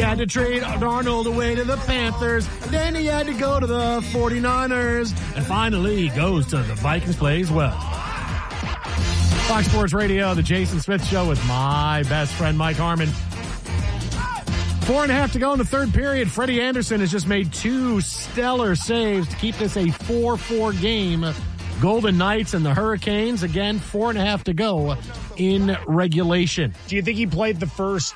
had to trade Darnold away to the Panthers. Then he had to go to the 49ers. And finally, he goes to the Vikings, plays well. Fox Sports Radio, the Jason Smith Show with my best friend, Mike Harmon. 4.5 to go in the third period. Freddie Anderson has just made 2 stellar saves to keep this a 4-4 game. Golden Knights and the Hurricanes, again, 4.5 to go in regulation. Do you think he played the first,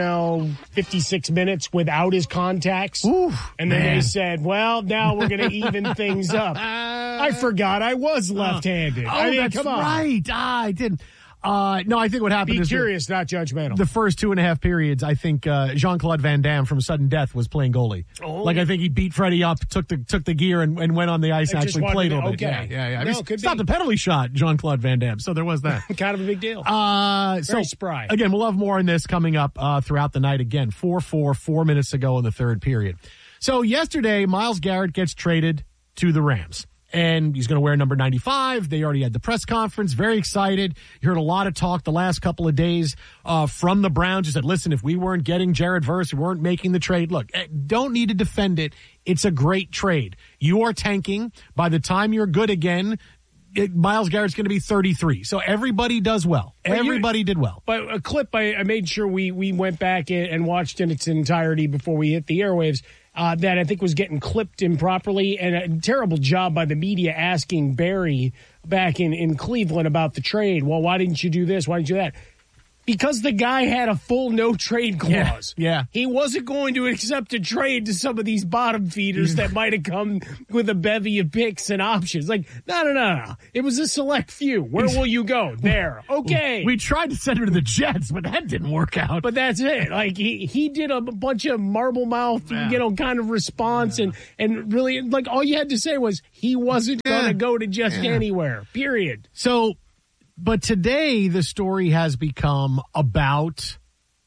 56 minutes without his contacts? Oof, and then man. they said, well, now we're going to even things up. I forgot I was left-handed. That's come on. right. I didn't. No, I think what happened Be is curious, not judgmental. the first 2.5 periods, I think Jean-Claude Van Damme from Sudden Death was playing goalie. Oh. Like, I think he beat Freddie up, took the gear, and went on the ice and actually played a little bit. Okay. Yeah. No, He stopped a penalty shot, Jean-Claude Van Damme, so there was that. Kind of a big deal. Very spry. Again, we'll have more on this coming up throughout the night. Again, 4-4, 4 minutes to go in the third period. So yesterday, Myles Garrett gets traded to the Rams. And he's going to wear number 95. They already had the press conference. Very excited. You heard a lot of talk the last couple of days from the Browns. You said, listen, if we weren't getting Jared Verse, we weren't making the trade. Look, don't need to defend it. It's a great trade. You are tanking. By the time you're good again, Myles Garrett's going to be 33. So everybody does well. Everybody did well. But a clip, I made sure we went back and watched in its entirety before we hit the airwaves. That I think was getting clipped improperly, and a terrible job by the media asking Barry back in Cleveland about the trade. Well, why didn't you do this? Why didn't you do that? Because the guy had a full no-trade clause. Yeah. He wasn't going to accept a trade to some of these bottom feeders that might have come with a bevy of picks and options. Like, no. It was a select few. Where will you go? There. Okay. We tried to send him to the Jets, but that didn't work out. But that's it. Like, he did a bunch of marble mouth, kind of response. And really, like, all you had to say was he wasn't going to go to just anywhere. Period. So, but today the story has become about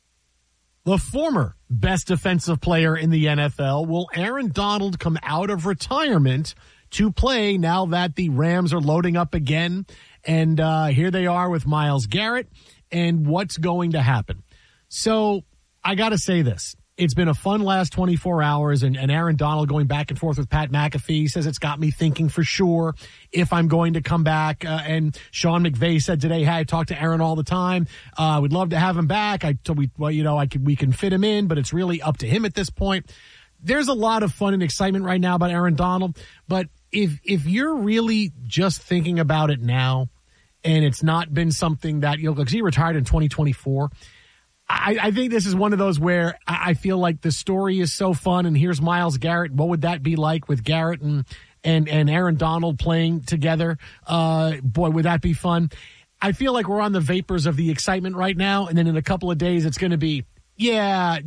the former best defensive player in the NFL. Will Aaron Donald come out of retirement to play now that the Rams are loading up again? And here they are with Myles Garrett and what's going to happen. So I got to say this. It's been a fun last 24 hours, and Aaron Donald going back and forth with Pat McAfee says it's got me thinking for sure if I'm going to come back. And Sean McVay said today, hey, I talk to Aaron all the time. We'd love to have him back. We can fit him in, but it's really up to him at this point. There's a lot of fun and excitement right now about Aaron Donald, but if you're really just thinking about it now, and it's not been something that because he retired in 2024. I think this is one of those where I feel like the story is so fun, and here's Myles Garrett. What would that be like with Garrett and Aaron Donald playing together? Boy, would that be fun. I feel like we're on the vapors of the excitement right now, and then in a couple of days it's going to be, I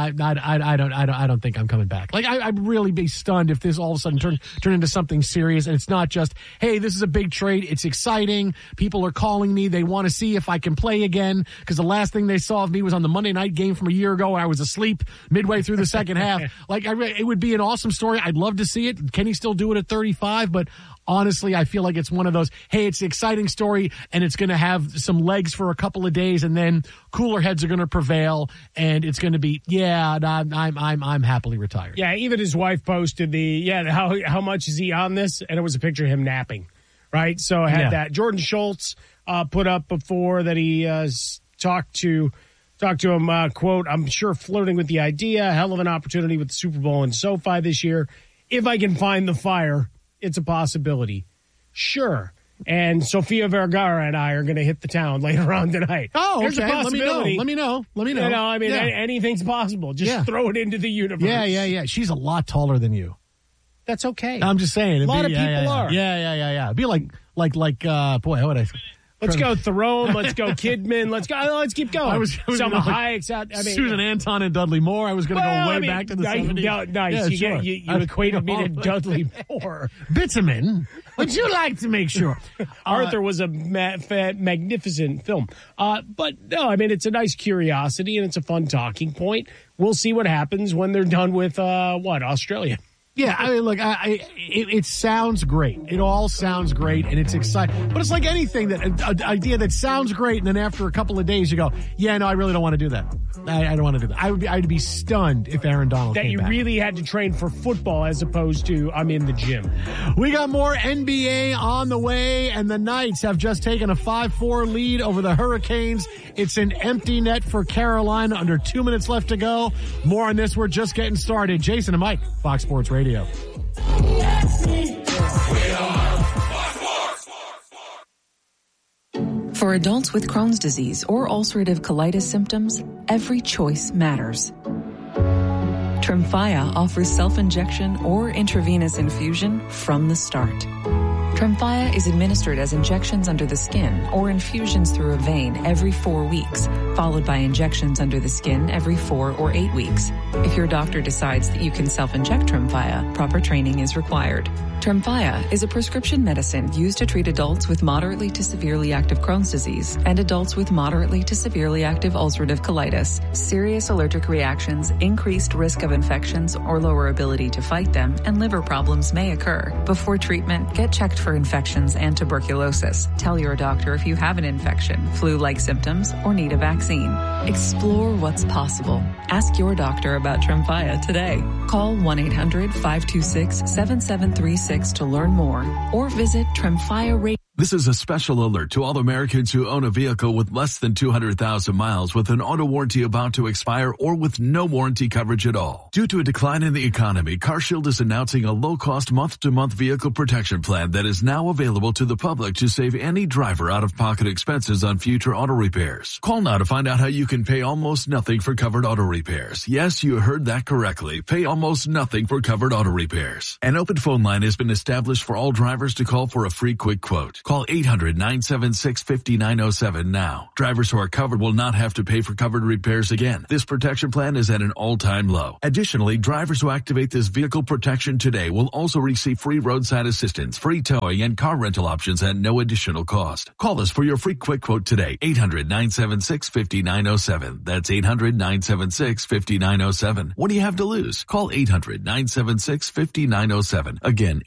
don't think I'm coming back. Like, I'd really be stunned if this all of a sudden turn into something serious, and it's not just, hey, this is a big trade. It's exciting. People are calling me. They want to see if I can play again, because the last thing they saw of me was on the Monday night game from a year ago. I was asleep midway through the second half. Like, it would be an awesome story. I'd love to see it. Can he still do it at 35? But honestly, I feel like it's one of those, hey, it's an exciting story, and it's going to have some legs for a couple of days, and then cooler heads are going to prevail, and it's going to be, I'm happily retired. Yeah, even his wife posted how much is he on this? And it was a picture of him napping, right? So I had that. Jordan Schultz put up before that he talked to him, quote, I'm sure flirting with the idea, hell of an opportunity with the Super Bowl in SoFi this year. If I can find the fire, it's a possibility. Sure. And Sofia Vergara and I are going to hit the town later on tonight. Oh, Here's okay. a possibility. Let me know. Anything's possible. Just throw it into the universe. Yeah. She's a lot taller than you. That's okay. I'm just saying. A lot of people are. Yeah. It'd be like, boy, how would I... Let's go Theron. Let's go Kidman. Let's keep going. I was Selma Hayek's out. Susan Anton and Dudley Moore. I was going to go way back to the 70s. Nice. You equated me to Dudley Moore. Bitterman, would you like to make sure? Arthur was a magnificent film. But no, I mean, it's a nice curiosity, and it's a fun talking point. We'll see what happens when they're done with, Australia. Yeah, I mean, look, it sounds great. It all sounds great, and it's exciting. But it's like anything, that an idea that sounds great, and then after a couple of days you go, yeah, no, I really don't want to do that. I don't want to do that. I'd be stunned if Aaron Donald that came you back. Really had to train for football as opposed to I'm in the gym. We got more NBA on the way, and the Knights have just taken a 5-4 lead over the Hurricanes. It's an empty net for Carolina, under 2 minutes left to go. More on this. We're just getting started. Jason and Mike, Fox Sports Radio. For adults with Crohn's disease or ulcerative colitis symptoms, every choice matters. Tremfya offers self-injection or intravenous infusion from the start. Tremfya is administered as injections under the skin or infusions through a vein every 4 weeks, followed by injections under the skin every 4 or 8 weeks. If your doctor decides that you can self-inject Tremfya, proper training is required. Tremfya is a prescription medicine used to treat adults with moderately to severely active Crohn's disease and adults with moderately to severely active ulcerative colitis. Serious allergic reactions, increased risk of infections or lower ability to fight them, and liver problems may occur. Before treatment, get checked for infections and tuberculosis. Tell your doctor if you have an infection, flu-like symptoms, or need a vaccine. Explore what's possible. Ask your doctor about Tremfya today. Call 1-800-526-7736 to learn more, or visit Tremfya. This is a special alert to all Americans who own a vehicle with less than 200,000 miles with an auto warranty about to expire or with no warranty coverage at all. Due to a decline in the economy, CarShield is announcing a low-cost month-to-month vehicle protection plan that is now available to the public to save any driver out-of-pocket expenses on future auto repairs. Call now to find out how you can pay almost nothing for covered auto repairs. Yes, you heard that correctly. Pay almost nothing for covered auto repairs. An open phone line has been established for all drivers to call for a free quick quote. Call 800-976-5907 now. Drivers who are covered will not have to pay for covered repairs again. This protection plan is at an all-time low. Additionally, drivers who activate this vehicle protection today will also receive free roadside assistance, free towing, and car rental options at no additional cost. Call us for your free quick quote today. 800-976-5907. That's 800-976-5907. What do you have to lose? Call 800-976-5907. Again,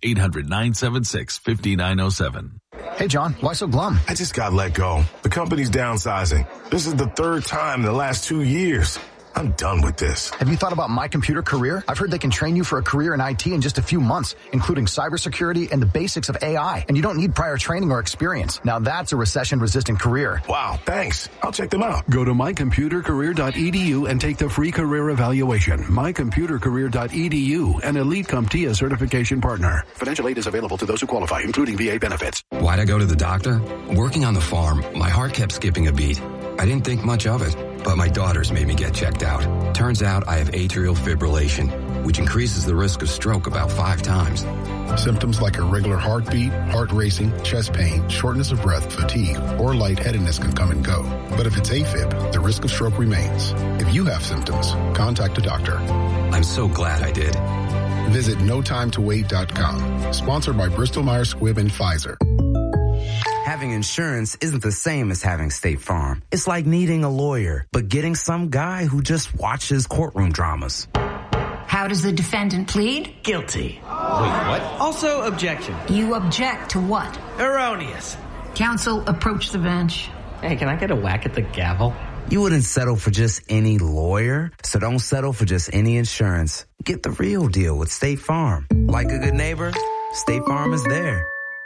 800-976-5907. Hey, John, why so glum? I just got let go. The company's downsizing. This is the third time in the last 2 years. I'm done with this. Have you thought about My Computer Career? I've heard they can train you for a career in IT in just a few months, including cybersecurity and the basics of AI. And you don't need prior training or experience. Now that's a recession-resistant career. Wow, thanks. I'll check them out. Go to mycomputercareer.edu and take the free career evaluation. Mycomputercareer.edu, an Elite CompTIA certification partner. Financial aid is available to those who qualify, including VA benefits. Why'd I go to the doctor? Working on the farm, my heart kept skipping a beat. I didn't think much of it, but my daughters made me get checked out. Turns out I have atrial fibrillation, which increases the risk of stroke about 5 times. Symptoms like irregular heartbeat, heart racing, chest pain, shortness of breath, fatigue, or lightheadedness can come and go. But if it's AFib, the risk of stroke remains. If you have symptoms, contact a doctor. I'm so glad I did. Visit NoTimeToWait.com. Sponsored by Bristol-Myers Squibb and Pfizer. Having insurance isn't the same as having State Farm. It's like needing a lawyer, but getting some guy who just watches courtroom dramas. How does the defendant plead? Guilty. Wait, what? Also, objection. You object to what? Erroneous. Counsel, approach the bench. Hey, can I get a whack at the gavel? You wouldn't settle for just any lawyer, so don't settle for just any insurance. Get the real deal with State Farm. Like a good neighbor, State Farm is there.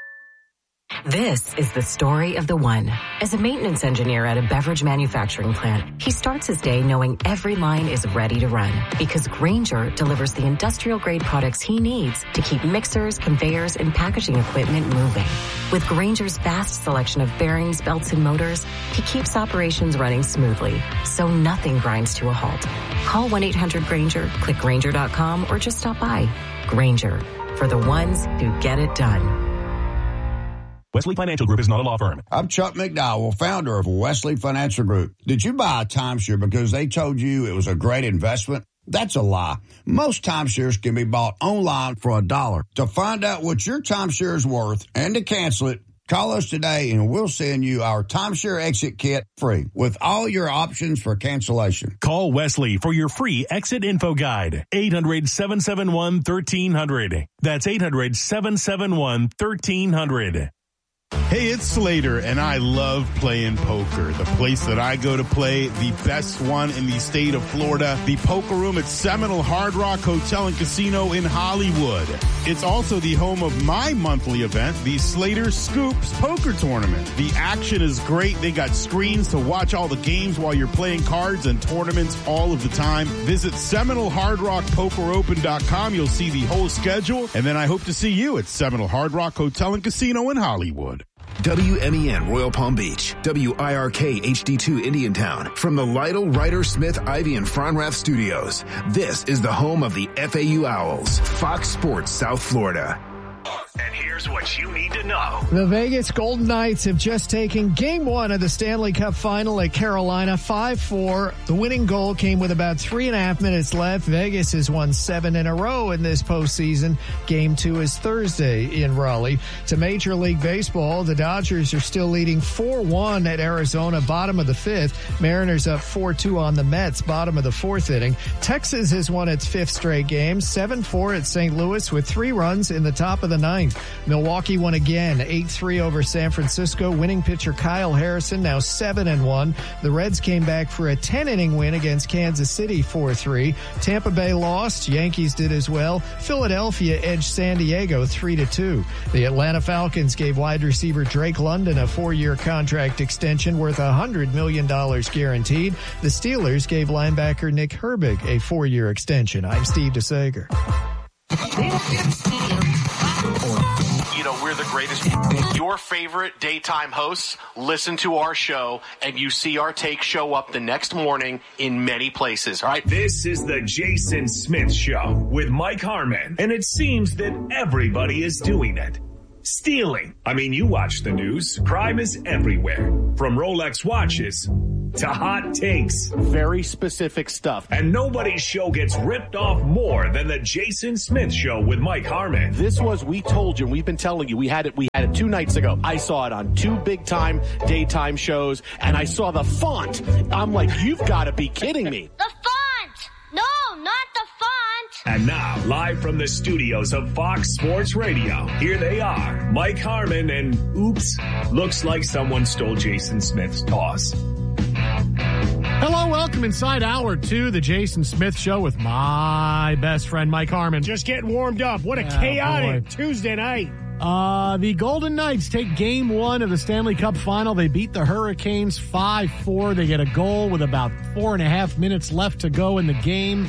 This is the story of the one. As a maintenance engineer at a beverage manufacturing plant, he starts his day knowing every line is ready to run because Grainger delivers the industrial-grade products he needs to keep mixers, conveyors, and packaging equipment moving. With Grainger's vast selection of bearings, belts, and motors, he keeps operations running smoothly, so nothing grinds to a halt. Call 1-800-GRAINGER, click Grainger.com, or just stop by. Grainger, for the ones who get it done. Wesley Financial Group is not a law firm. I'm Chuck McDowell, founder of Wesley Financial Group. Did you buy a timeshare because they told you it was a great investment? That's a lie. Most timeshares can be bought online for $1. To find out what your timeshare is worth and to cancel it, Call us today and we'll send you our timeshare exit kit free with all your options for cancellation. Call Wesley for your free exit info guide. 800-771-1300. That's 800-771-1300. Hey, it's Slater, and I love playing poker. The place that I go to play, the best one in the state of Florida, the Poker Room at Seminole Hard Rock Hotel and Casino in Hollywood. It's also the home of my monthly event, the Slater Scoops Poker Tournament. The action is great. They got screens to watch all the games while you're playing cards and tournaments all of the time. Visit SeminoleHardRockPokerOpen.com. You'll see the whole schedule, and then I hope to see you at Seminole Hard Rock Hotel and Casino in Hollywood. WMEN Royal Palm Beach, WIRK HD2 Indiantown. From the Lytle, Ryder, Smith, Ivy, and Fronrath studios, this is the home of the FAU Owls, Fox Sports South Florida. And here's what you need to know. The Vegas Golden Knights have just taken Game 1 of the Stanley Cup Final at Carolina, 5-4. The winning goal came with about 3.5 minutes left. Vegas has won 7 in a row in this postseason. Game 2 is Thursday in Raleigh. To Major League Baseball, the Dodgers are still leading 4-1 at Arizona, bottom of the 5th. Mariners up 4-2 on the Mets, bottom of the 4th inning. Texas has won its 5th straight game, 7-4 at St. Louis with 3 runs in the top of the 9th. Milwaukee won again, 8-3 over San Francisco. Winning pitcher Kyle Harrison now 7-1. The Reds came back for a 10-inning win against Kansas City, 4-3. Tampa Bay lost. Yankees did as well. Philadelphia edged San Diego 3-2. The Atlanta Falcons gave wide receiver Drake London a 4-year contract extension worth $100 million guaranteed. The Steelers gave linebacker Nick Herbig a 4-year extension. I'm Steve DeSager. You know, we're the greatest. Your favorite daytime hosts listen to our show, and you see our take show up the next morning in many places, all right? This is the Jason Smith Show with Mike Harmon, and it seems that everybody is doing it. Stealing. I mean, you watch the news. Crime is everywhere. From Rolex watches to hot takes. Very specific stuff. And nobody's show gets ripped off more than the Jason Smith Show with Mike Harmon. This was, we told you, we've been telling you, we had it 2 nights ago. I saw it on 2 big time daytime shows, and I saw the font. I'm like, you've got to be kidding me. The font! No, not the font! And now, live from the studios of Fox Sports Radio, here they are, Mike Harmon and oops, looks like someone stole Jason Smith's toss. Hello, welcome inside hour 2, the Jason Smith Show with my best friend, Mike Harmon. Just getting warmed up. What a chaotic Tuesday night. The Golden Knights take Game 1 of the Stanley Cup Final. They beat the Hurricanes 5-4. They get a goal with about 4.5 minutes left to go in the game.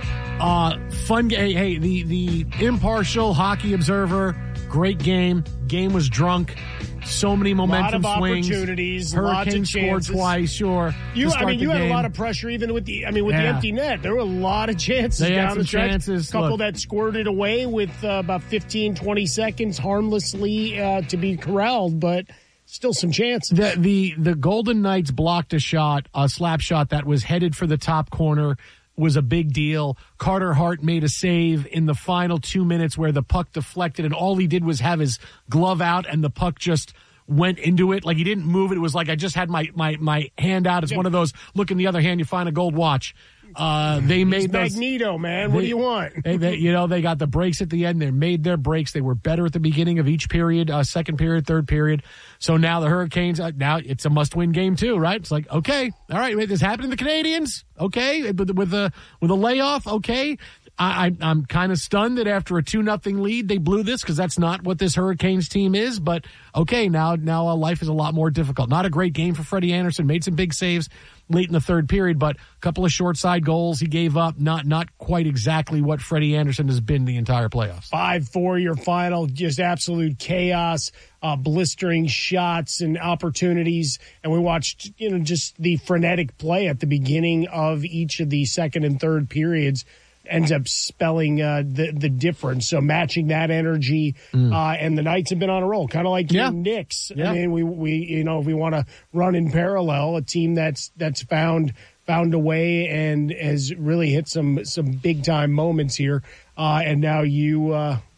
Fun game. Hey, the impartial hockey observer, great game. Game was drunk. So many momentum swings. Opportunities, Hurricanes lots of chances. Scored twice, sure. You had a lot of pressure even with the empty net. There were a lot of chances down the stretch. Chances. Couple that squirted away with about 15, 20 seconds harmlessly to be corralled, but still some chances. The Golden Knights blocked a slap shot that was headed for the top corner. Was a big deal. Carter Hart made a save in the final 2 minutes where the puck deflected, and all he did was have his glove out, and the puck just went into it. Like, he didn't move it. It was like I just had my hand out. It's one of those, look in the other hand, you find a gold watch. They made those, Magneto, man. What do you want? They got the breaks at the end. They made their breaks. They were better at the beginning of each period, second period, third period. So now the Hurricanes, now it's a must-win game too, right? It's like, okay, all right, wait, this happened to the Canadians, okay, with a layoff, okay. I'm kind of stunned that after a 2-0 lead, they blew this, because that's not what this Hurricanes team is. But okay, now life is a lot more difficult. Not a great game for Freddie Anderson. Made some big saves late in the third period, but a couple of short side goals he gave up. Not quite exactly what Freddie Anderson has been the entire playoffs. 5-4 your final, just absolute chaos, blistering shots and opportunities. And we watched, just the frenetic play at the beginning of each of the second and third periods ends up spelling the difference. So matching that energy, and the Knights have been on a roll, kind of like your Knicks. Yeah. I mean, we if we want to run in parallel, a team that's found a way and has really hit some big time moments here. And now you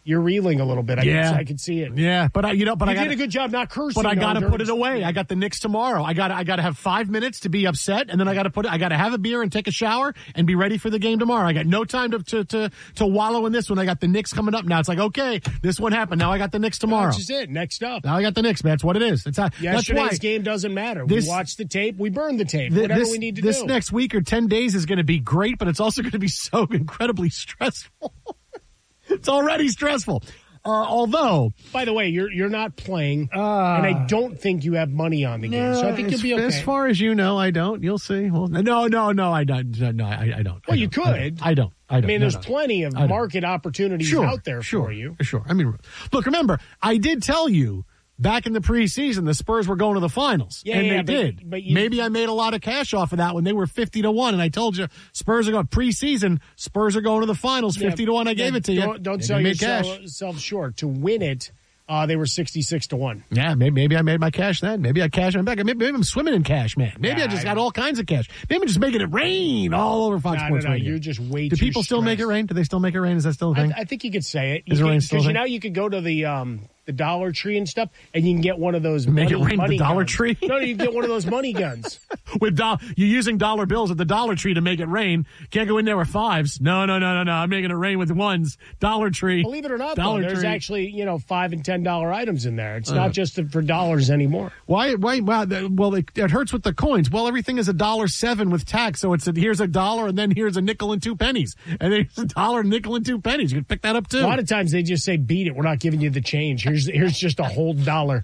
you're reeling a little bit. I could see it. Yeah, but you did a good job not cursing. But I got to put it away. I got the Knicks tomorrow. I got to have 5 minutes to be upset, and then I got to have a beer and take a shower and be ready for the game tomorrow. I got no time to wallow in this one. I got the Knicks coming up now. It's like, okay, this one happened. Now I got the Knicks tomorrow. That's just it. Next up. Now I got the Knicks, man. That's what it is. Yesterday's why game doesn't matter. We watch the tape. We burn the tape. Whatever we need to do. This next week or 10 days is going to be great, but it's also going to be so incredibly stressful. It's already stressful. Although, by the way, you're not playing, and I don't think you have money on the game, so I think you'll be okay. As far as you know, I don't. You'll see. Well, no, I don't. No, I don't. Well, you could. I don't. I mean, there's plenty of market opportunities out there for you. Sure. I mean, look, remember, I did tell you back in the preseason the Spurs were going to the finals, and they did. But maybe I made a lot of cash off of that when they were 50-1, and I told you Spurs are going preseason. Spurs are going to the finals, 50-1. I gave it to you. Don't sell yourself short. To win it, they were 66-1. Yeah, maybe I made my cash then. Maybe I cashed them back. Maybe I'm swimming in cash, man. Maybe I just got all kinds of cash. Maybe I'm just making it rain all over Fox Sports Radio. You're just way too too people still make it rain? Do they still make it rain? Is that still a thing? I think you could say it. Is it rain still a thing? Now you could go to the Dollar Tree and stuff, and you can get one of those money the Dollar guns. Tree? No, you can get one of those money guns. You're using dollar bills at the Dollar Tree to make it rain. Can't go in there with fives. No. I'm making it rain with ones. Dollar Tree. Believe it or not, there's actually $5 and $10 items in there. It's not just for dollars anymore. Why? Wow. Well, it hurts with the coins. Well, everything is $1.07 with tax. So here's $1, and then here's a nickel and 2 pennies, and then here's $1, nickel and 2 pennies. You can pick that up too. A lot of times they just say, "Beat it. We're not giving you the change. Here's just a whole dollar."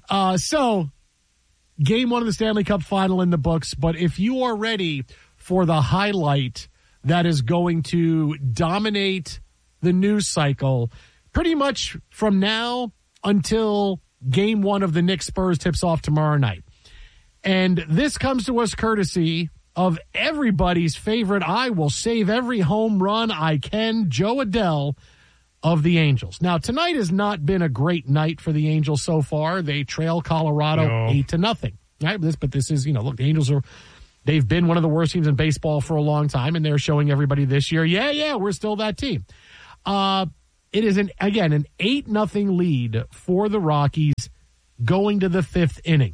So, game 1 of the Stanley Cup final in the books. But if you are ready for the highlight that is going to dominate the news cycle pretty much from now until game 1 of the Knicks Spurs tips off tomorrow night. And this comes to us courtesy of everybody's favorite, I will save every home run I can, Joe Adell of the Angels. Now, tonight has not been a great night for the Angels so far. They trail Colorado 8-0. Right? But this is, look, the Angels they've been one of the worst teams in baseball for a long time, and they're showing everybody this year, we're still that team. It is, an 8-0 lead for the Rockies going to the 5th inning.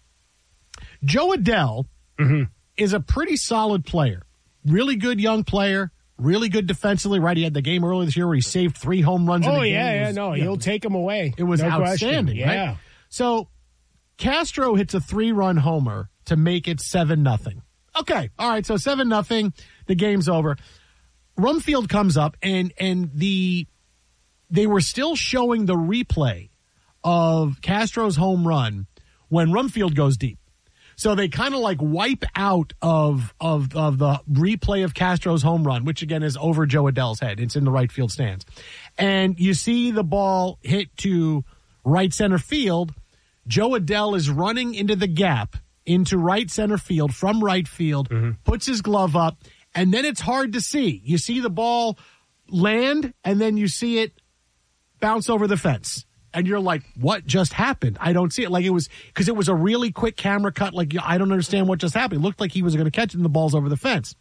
Joe Adell is a pretty solid player. Really good young player. Really good defensively, right? He had the game earlier this year where he saved 3 home runs in the game. He'll take them away. It was outstanding, right? So Castro hits a 3-run homer to make it 7-0. Okay, all right, so 7-0, the game's over. Rumfield comes up, and they were still showing the replay of Castro's home run when Rumfield goes deep. So they kind of wipe out of the replay of Castro's home run, which again is over Joe Adell's head. It's in the right field stands. And you see the ball hit to right center field. Joe Adell is running into the gap into right center field from right field, puts his glove up, and then it's hard to see. You see the ball land, and then you see it bounce over the fence. And you're like, what just happened? I don't see it. Because it was a really quick camera cut. I don't understand what just happened. It looked like he was going to catch it and the ball's over the fence.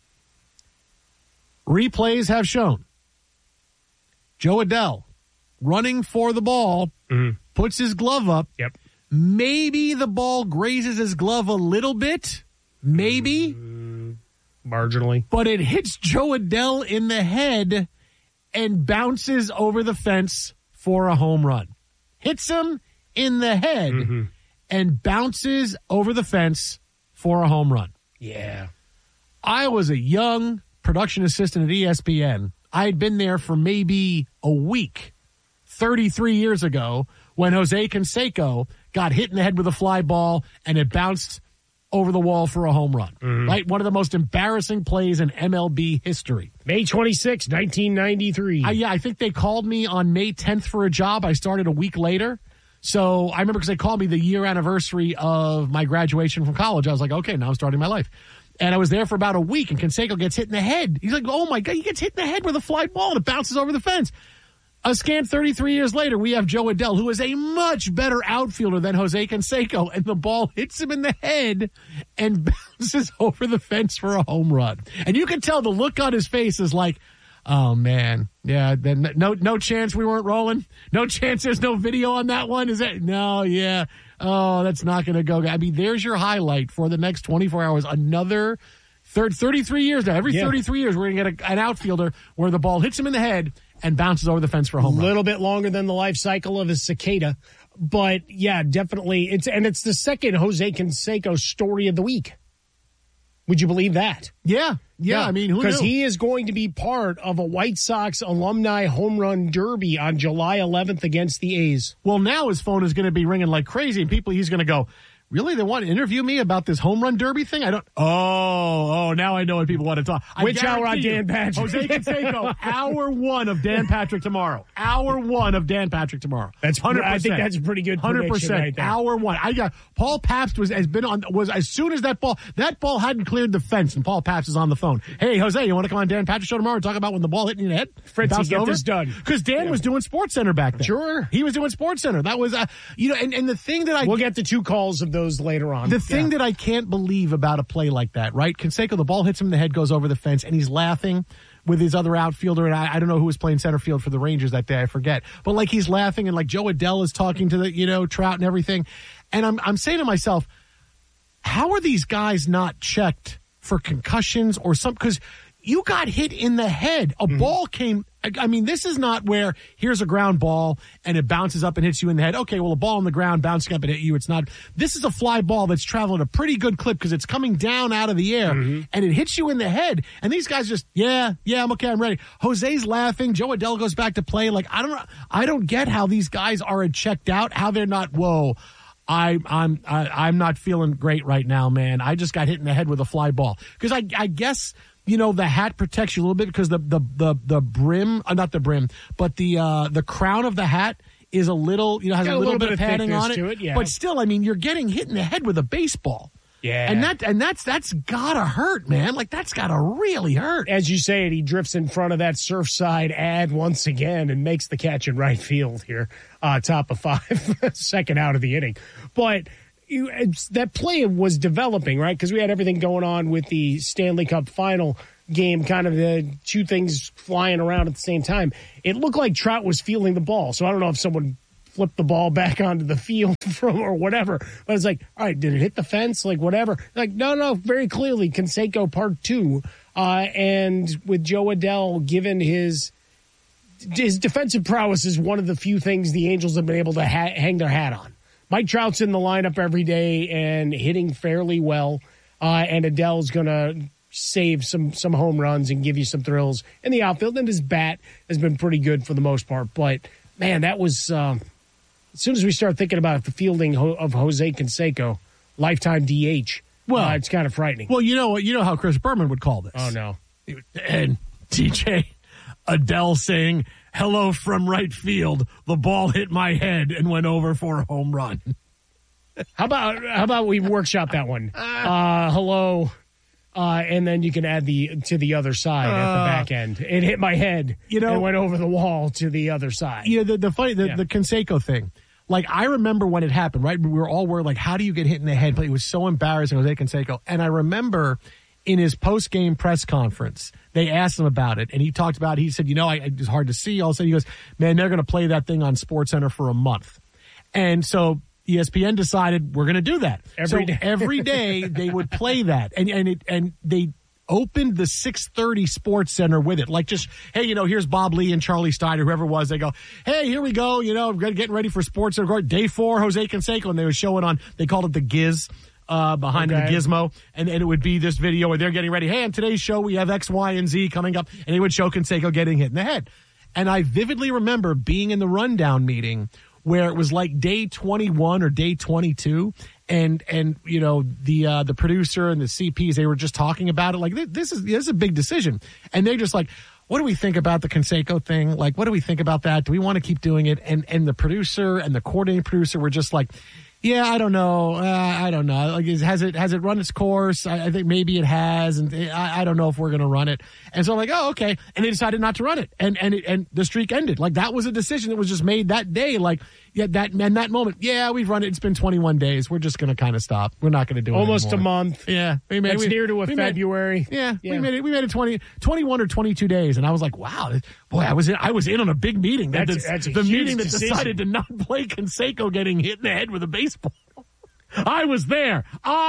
Replays have shown Joe Adell running for the ball, puts his glove up. Yep. Maybe the ball grazes his glove a little bit. Maybe. Marginally. But it hits Joe Adell in the head and bounces over the fence for a home run. Hits him in the head and bounces over the fence for a home run. Yeah. I was a young production assistant at ESPN. I had been there for maybe a week 33 years ago when Jose Canseco got hit in the head with a fly ball and it bounced over the wall for a home run. Right? One of the most embarrassing plays in MLB history. May 26, 1993. I think they called me on May 10th for a job. I started a week later. So I remember because they called me the year anniversary of my graduation from college. I was like, okay, now I'm starting my life. And I was there for about a week, and Canseco gets hit in the head. He's like, oh, my God, he gets hit in the head with a fly ball, and it bounces over the fence. A scant 33 years later, we have Joe Adell, who is a much better outfielder than Jose Canseco, and the ball hits him in the head and bounces over the fence for a home run. And you can tell the look on his face is like, Oh, man. Yeah, then no chance we weren't rolling? No chance there's no video on that one? Is it? No, yeah. Oh, that's not going to go. I mean, there's your highlight for the next 24 hours. Another 33 years now. Every 33 years, we're going to get an outfielder where the ball hits him in the head and bounces over the fence for a home run. A little bit longer than the life cycle of a cicada. But, yeah, definitely. It's the second Jose Canseco story of the week. Would you believe that? Yeah. I mean, who knew? Because he is going to be part of a White Sox alumni home run derby on July 11th against the A's. Well, now his phone is going to be ringing like crazy, and he's going to go, really? They want to interview me about this home run derby thing? Oh, now I know what people want to talk. Which hour on Dan Patrick? Jose Canseco, hour 1 of Dan Patrick tomorrow. Hour 1 of Dan Patrick tomorrow. That's 100%. I think that's a pretty good prediction 100%. Right there. Hour 1. I got Paul Pabst was as soon as that ball hadn't cleared the fence, and Paul Pabst is on the phone. Hey, Jose, you want to come on Dan Patrick show tomorrow and talk about when the ball hit in your head? Fritzy, get this done. Because Dan was doing SportsCenter back then. Sure. He was doing SportsCenter. That was, and the thing that we'll get the 2 calls of those later on. The thing that I can't believe about a play like that, right? Canseco, the ball hits him in the head, goes over the fence, and he's laughing with his other outfielder, and I don't know who was playing center field for the Rangers that day, I forget. But, like, he's laughing, and, like, Joe Adell is talking to the, Trout and everything. And I'm saying to myself, how are these guys not checked for concussions or something? Because you got hit in the head. A ball came. I mean, this is not where here's a ground ball and it bounces up and hits you in the head. Okay, well, a ball on the ground bouncing up and hit you. It's not. This is a fly ball that's traveling a pretty good clip because it's coming down out of the air and it hits you in the head. And these guys just, I'm okay, I'm ready. Jose's laughing. Joe Adell goes back to play. Like, I don't get how these guys are checked out. How they're not. Whoa. I'm not feeling great right now, man. I just got hit in the head with a fly ball because I guess. The hat protects you a little bit because the brim, not the brim, but the crown of the hat is a little, has a little bit of padding on it. Yeah. But still, I mean, you're getting hit in the head with a baseball. Yeah. And that's gotta hurt, man. Like, that's gotta really hurt. As you say it, he drifts in front of that Surfside ad once again and makes the catch in right field here, top of 5, second out of the inning. But that play was developing, right? Because we had everything going on with the Stanley Cup final game, kind of the 2 things flying around at the same time. It looked like Trout was fielding the ball. So I don't know if someone flipped the ball back onto the field or whatever. But it's like, all right, did it hit the fence? Like, whatever. Like, no, very clearly, Canseco part 2. And with Joe Adell, given his defensive prowess is one of the few things the Angels have been able to hang their hat on. Mike Trout's in the lineup every day and hitting fairly well, and Adell's going to save some home runs and give you some thrills in the outfield, and his bat has been pretty good for the most part. But, man, that was as soon as we start thinking about the fielding of Jose Canseco, lifetime DH, it's kind of frightening. Well, you know how Chris Berman would call this. Oh, no. And DJ Adell saying, hello from right field. The ball hit my head and went over for a home run. How about we workshop that one? Hello. And then you can add to the other side at the back end. It hit my head. And went over the wall to the other side. The Canseco thing. Like, I remember when it happened, right? We were all worried, like, how do you get hit in the head? But it was so embarrassing, Jose Canseco. And I remember in his post-game press conference, they asked him about it, and he talked about it. He said, it's hard to see. All of a sudden, he goes, man, they're going to play that thing on SportsCenter for a month. And so ESPN decided we're going to do that. Every day they would play that. And they opened the 6:30 SportsCenter with it. Like, just, hey, here's Bob Lee and Charlie Steiner, whoever it was. They go, hey, here we go. Getting ready for SportsCenter. Day 4, Jose Canseco. And they were showing on, they called it the Giz. Behind the gizmo, and it would be this video where they're getting ready. Hey, on today's show, we have X, Y, and Z coming up, and he would show Canseco getting hit in the head. And I vividly remember being in the rundown meeting where it was like day 21 or day 22, and the producer and the CPs, they were just talking about it. Like, this is a big decision, and they're just like, what do we think about the Canseco thing? Like, what do we think about that? Do we want to keep doing it? And the producer and the coordinating producer were just like, yeah, I don't know. I don't know. Like, has it run its course? I think maybe it has, and I don't know if we're going to run it. And so I'm like, oh, okay. And they decided not to run it, and the streak ended. Like, that was a decision that was just made that day. Like, that moment. Yeah, we've run it. It's been 21 days. We're just going to kind of stop. We're not going to do it almost anymore. a month. Yeah, that's near to February. We made it 21 or 22 days, and I was like, wow, boy, I was in on a big meeting. That's the meeting that decided to not play Canseco getting hit in the head with a baseball. I was there.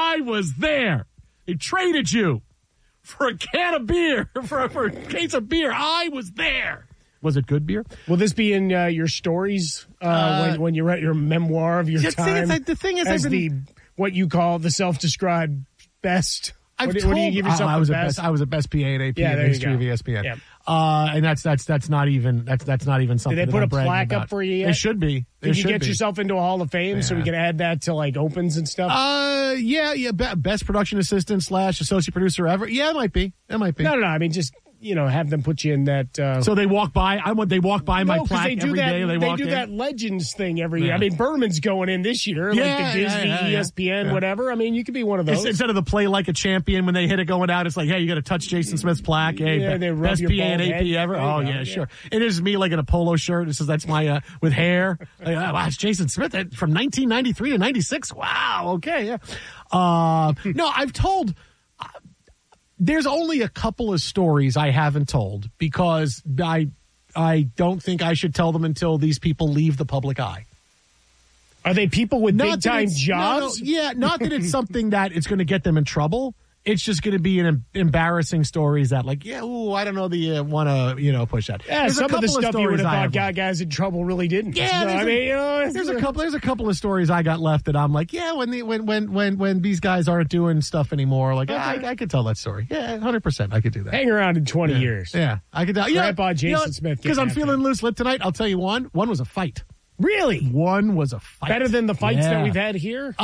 They traded you for a can of beer, for a case of beer. I was there. Was it good beer? Will this be in your stories when you write your memoir of your time? The thing is, as what you call the self-described best. What do you give yourself? I was a best PA and AP in the history of ESPN. Yeah. And that's not even something. Did they put a plaque about. Up for you yet? They should be. Did you get yourself into a Hall of Fame so we can add that to like opens and stuff? Yeah. Best production assistant / associate producer ever. Yeah, it might be. No. I mean, just have them put you in that. So they walk by. They walk by my plaque every day. They do that Legends thing every year. I mean, Berman's going in this year, like the Disney, ESPN, whatever. I mean, you could be one of those. Instead of the play like a champion when they hit it going out, it's like, hey, you got to touch Jason Smith's plaque. Hey, they best PA and AP ever. Oh yeah, sure. It is me like in a polo shirt. It says that's my with hair. Like, wow, it's Jason Smith from 1993 to 96. Wow. Okay. Yeah. No, I've told. There's only a couple of stories I haven't told because I don't think I should tell them until these people leave the public eye. Are they people with big-time jobs? No, not that it's something that it's going to get them in trouble. It's just going to be an embarrassing stories that I don't know that you want to, push that. Yeah, some of the stuff you would have thought got guys in trouble really didn't. Yeah, there's a couple of stories I got left that I'm like, yeah, when these guys aren't doing stuff anymore, like I could tell that story. Yeah, 100%, I could do that. Hang around in 20 years. Yeah, I could tell. Grandpa Jason Smith. Because I'm feeling loose lip tonight. I'll tell you one. One was a fight. Really? One was a fight. Better than the fights that we've had here?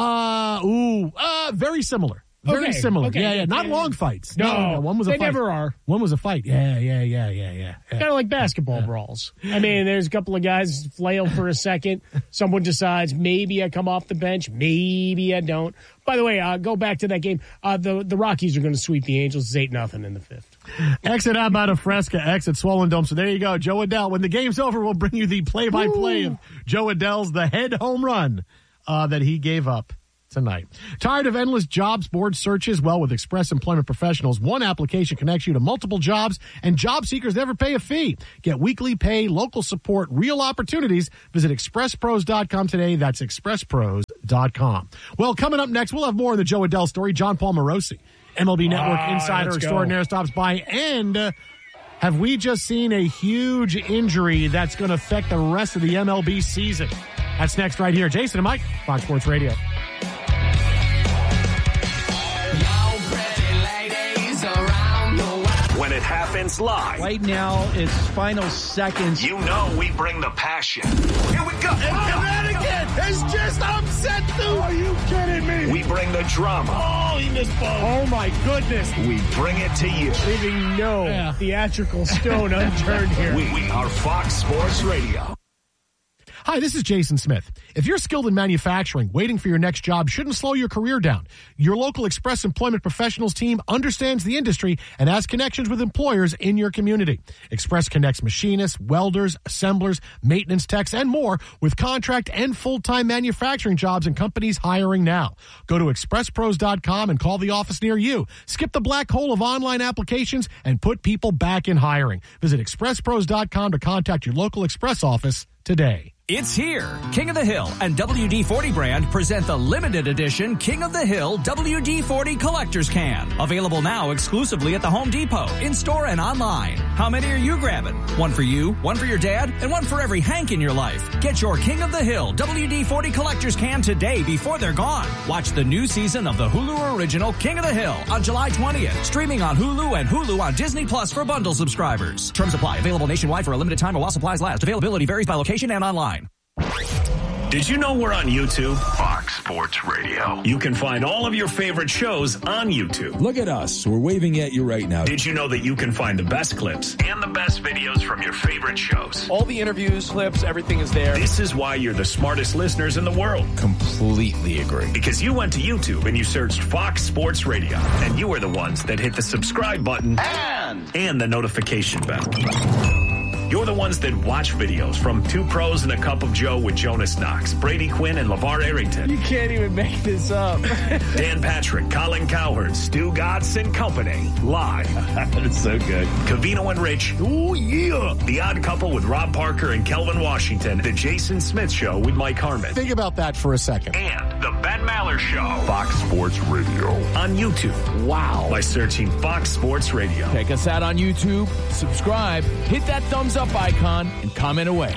Very similar. Very similar. Okay. Yeah. Not long fights. No, one was a fight. They never are. One was a fight. Yeah. Kind of like basketball brawls. I mean, there's a couple of guys flail for a second. Someone decides maybe I come off the bench, maybe I don't. By the way, go back to that game. The Rockies are going to sweep the Angels. It's 8-0 in the fifth. Exit Abada Fresca, exit Swollen Dome. So there you go, Joe Adell. When the game's over, we'll bring you the play-by-play of Joe Adell's the head home run that he gave up tonight. Tired of endless jobs board searches? Well, with Express Employment Professionals, one application connects you to multiple jobs, and job seekers never pay a fee. Get weekly pay, local support, real opportunities. Visit expresspros.com today. That's expresspros.com. Well, coming up next, we'll have more of the Joe Adell story. John Paul Morosi, MLB Network insider extraordinaire, stops by. And have we just seen a huge injury that's going to affect the rest of the MLB season? That's next right here. Jason and Mike, Fox Sports Radio. When it happens live. Right now, it's final seconds. You know we bring the passion. Here we go. And again. It's just upset, dude. Are you kidding me? We bring the drama. Oh, he missed ball. Oh, my goodness. We bring it to you. Leaving no theatrical stone unturned here. We are Fox Sports Radio. Hi, this is Jason Smith. If you're skilled in manufacturing, waiting for your next job shouldn't slow your career down. Your local Express Employment Professionals team understands the industry and has connections with employers in your community. Express connects machinists, welders, assemblers, maintenance techs, and more with contract and full-time manufacturing jobs and companies hiring now. Go to expresspros.com and call the office near you. Skip the black hole of online applications and put people back in hiring. Visit expresspros.com to contact your local Express office today. It's here. King of the Hill and WD-40 brand present the limited edition King of the Hill WD-40 Collector's Can. Available now exclusively at the Home Depot, in-store and online. How many are you grabbing? One for you, one for your dad, and one for every Hank in your life. Get your King of the Hill WD-40 Collector's Can today before they're gone. Watch the new season of the Hulu original King of the Hill on July 20th. Streaming on Hulu and Hulu on Disney Plus for bundle subscribers. Terms apply. Available nationwide for a limited time or while supplies last. Availability varies by location and online. Did you know we're on YouTube? Fox Sports Radio. You can find all of your favorite shows on YouTube. Look at us. We're waving at you right now. Did you know that you can find the best clips and the best videos from your favorite shows? All the interviews, clips, everything is there. This is why you're the smartest listeners in the world. Completely agree. Because you went to YouTube and you searched Fox Sports Radio, and you were the ones that hit the subscribe button and the notification bell. You're the ones that watch videos from Two Pros and a Cup of Joe with Jonas Knox, Brady Quinn, and LeVar Arrington. You can't even make this up. Dan Patrick, Colin Cowherd, Stu Gatz and company. Live. That is so good. Covino and Rich. Ooh, yeah. The Odd Couple with Rob Parker and Kelvin Washington. The Jason Smith Show with Mike Harmon. Think about that for a second. And the Ben Maller Show. Fox Sports Radio. On YouTube. Wow. By searching Fox Sports Radio. Check us out on YouTube. Subscribe. Hit that thumbs up icon and comment away.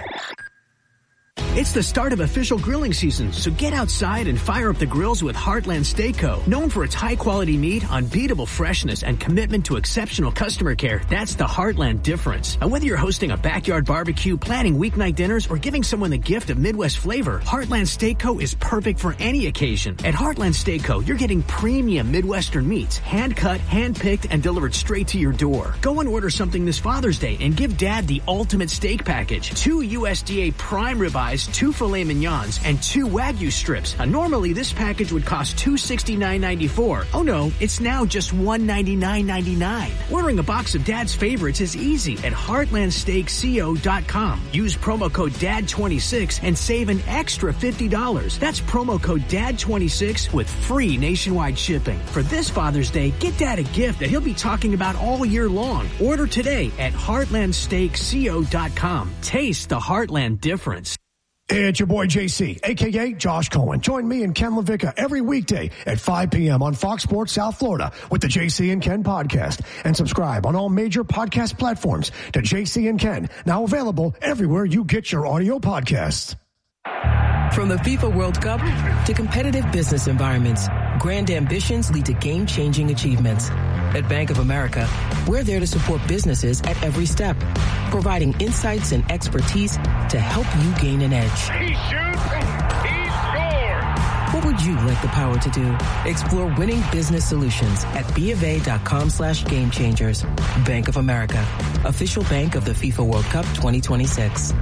It's the start of official grilling season, so get outside and fire up the grills with Heartland Steak Co. Known for its high-quality meat, unbeatable freshness, and commitment to exceptional customer care, that's the Heartland difference. And whether you're hosting a backyard barbecue, planning weeknight dinners, or giving someone the gift of Midwest flavor, Heartland Steak Co. is perfect for any occasion. At Heartland Steak Co., you're getting premium Midwestern meats, hand-cut, hand-picked, and delivered straight to your door. Go and order something this Father's Day and give Dad the ultimate steak package. 2 USDA prime ribeyes, 2 filet mignons, and 2 Wagyu strips. Normally, this package would cost $269.94. Oh no, it's now just $199.99. Ordering a box of Dad's favorites is easy at heartlandsteakco.com. Use promo code DAD26 and save an extra $50. That's promo code DAD26 with free nationwide shipping. For this Father's Day, get Dad a gift that he'll be talking about all year long. Order today at heartlandsteakco.com. Taste the Heartland difference. Hey, it's your boy JC, a.k.a. Josh Cohen. Join me and Ken LaVicka every weekday at 5 p.m. on Fox Sports South Florida with the JC and Ken podcast. And subscribe on all major podcast platforms to JC and Ken, now available everywhere you get your audio podcasts. From the FIFA World Cup to competitive business environments, grand ambitions lead to game-changing achievements. At Bank of America, we're there to support businesses at every step, providing insights and expertise to help you gain an edge. He shoots, he scores! What would you like the power to do? Explore winning business solutions at BofA.com/gamechangers. Bank of America, official bank of the FIFA World Cup 2026.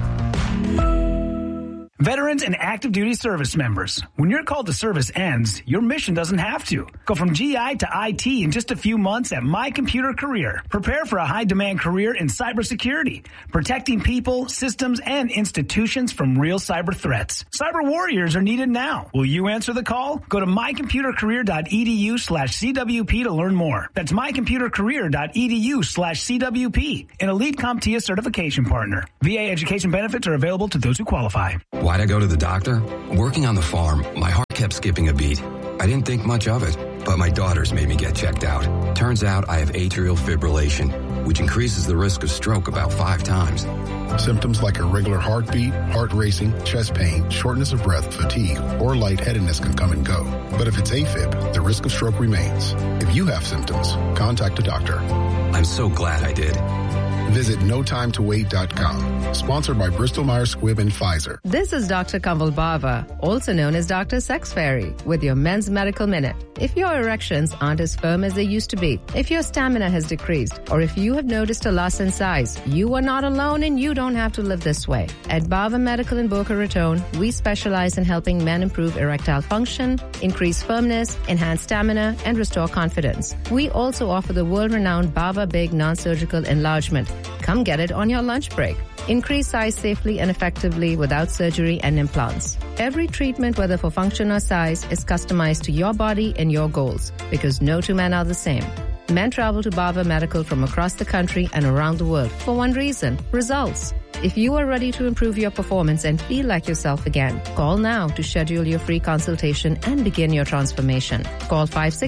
Veterans and active duty service members, when your call to service ends, your mission doesn't have to. Go from GI to IT in just a few months at My Computer Career. Prepare for a high-demand career in cybersecurity, protecting people, systems, and institutions from real cyber threats. Cyber warriors are needed now. Will you answer the call? Go to mycomputercareer.edu/CWP to learn more. That's mycomputercareer.edu/CWP, an elite CompTIA certification partner. VA education benefits are available to those who qualify. Why'd I go to the doctor? Working on the farm, my heart kept skipping a beat. I didn't think much of it, but my daughters made me get checked out. Turns out I have atrial fibrillation, which increases the risk of stroke about 5 times. Symptoms like irregular heartbeat, heart racing, chest pain, shortness of breath, fatigue, or lightheadedness can come and go. But if it's AFib, the risk of stroke remains. If you have symptoms, contact a doctor. I'm so glad I did. Visit NoTimeToWait.com. Sponsored by Bristol-Myers Squibb and Pfizer. This is Dr. Kamal Bava, also known as Dr. Sex Fairy, with your Men's Medical Minute. If your erections aren't as firm as they used to be, if your stamina has decreased, or if you have noticed a loss in size, you are not alone and you don't have to live this way. At Bava Medical in Boca Raton, we specialize in helping men improve erectile function, increase firmness, enhance stamina, and restore confidence. We also offer the world-renowned Bava Big non-surgical enlargement. Come get it on your lunch break. Increase size safely and effectively without surgery and implants. Every treatment, whether for function or size, is customized to your body and your goals, because no two men are the same. Men travel to Bava Medical from across the country and around the world for one reason: results. If you are ready to improve your performance and feel like yourself again, call now to schedule your free consultation and begin your transformation. Call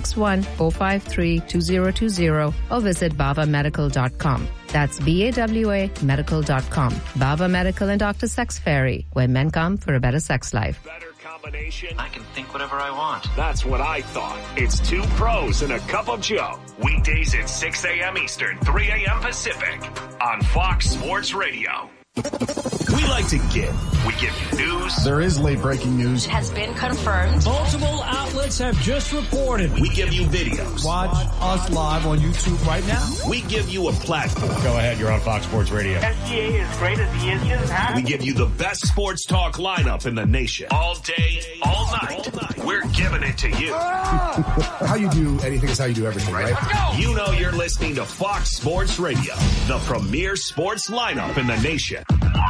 561-453-2020 or visit bavamedical.com. That's BAWA medical.com. Bava Medical and Dr. Sex Fairy, where men come for a better sex life. I can think whatever I want. That's what I thought. It's Two Pros and a Cup of Joe. Weekdays at 6 a.m. Eastern, 3 a.m. Pacific on Fox Sports Radio. We like to give. We give you news. There is late breaking news. It has been confirmed. Multiple outlets have just reported. We give you videos. Watch us live on YouTube right now. We give you a platform. Go ahead, you're on Fox Sports Radio. SGA is great as he is. We give you the best sports talk lineup in the nation. All day, all night. We're giving it to you. How you do anything is how you do everything, right? You know you're listening to Fox Sports Radio, the premier sports lineup in the nation.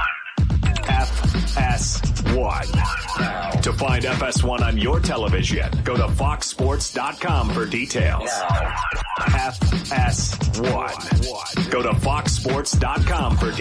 FS1. To find FS1 on your television, go to foxsports.com for details. FS1. Go to foxsports.com for details.